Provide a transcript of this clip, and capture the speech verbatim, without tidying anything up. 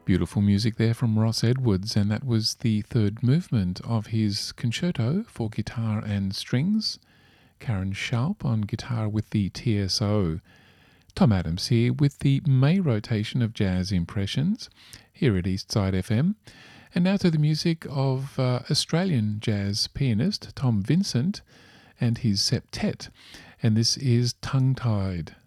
Beautiful music there from Ross Edwards, and that was the third movement of his concerto for guitar and strings. Karen Sharp on guitar with the T S O. Tom Adams here with the May rotation of Jazz Impressions here at Eastside F M. And now to the music of uh, Australian jazz pianist Tom Vincent and his septet. And this is Tongue Tied.